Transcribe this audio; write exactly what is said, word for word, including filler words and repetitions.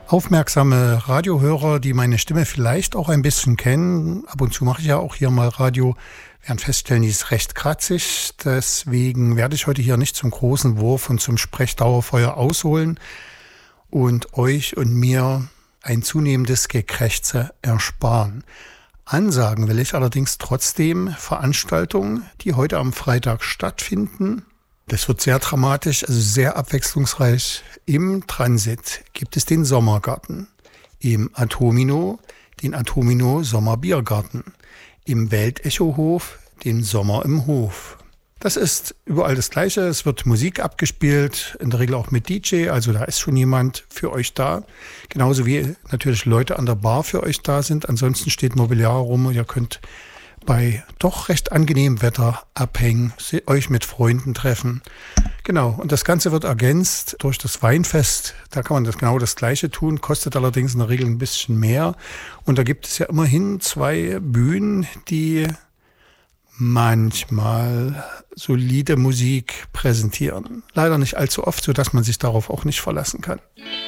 Aufmerksame Radiohörer, die meine Stimme vielleicht auch ein bisschen kennen, ab und zu mache ich ja auch hier mal Radio, werden feststellen, die ist recht kratzig. Deswegen werde ich heute hier nicht zum großen Wurf und zum Sprechdauerfeuer ausholen und euch und mir ein zunehmendes Gekrächze ersparen. Ansagen will ich allerdings trotzdem Veranstaltungen, die heute am Freitag stattfinden. Das wird sehr dramatisch, also sehr abwechslungsreich. Im Transit gibt es den Sommergarten, im Atomino den Atomino Sommerbiergarten, im Weltechohof den Sommer im Hof. Das ist überall das Gleiche, es wird Musik abgespielt, in der Regel auch mit D J, also da ist schon jemand für euch da. Genauso wie natürlich Leute an der Bar für euch da sind, ansonsten steht Mobiliar rum und ihr könnt bei doch recht angenehmem Wetter abhängen, euch mit Freunden treffen. Genau, und das Ganze wird ergänzt durch das Weinfest. Da kann man das genau das Gleiche tun, kostet allerdings in der Regel ein bisschen mehr. Und da gibt es ja immerhin zwei Bühnen, die manchmal solide Musik präsentieren. Leider nicht allzu oft, sodass man sich darauf auch nicht verlassen kann.